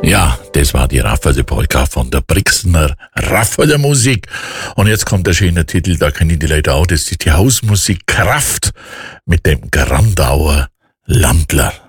Ja, das war die Raffaele-Polka von der Brixner Raffaele-Musik. Und jetzt kommt der schöne Titel, da kennen die Leute auch, das ist die Hausmusik Kraft mit dem Grandauer Landler.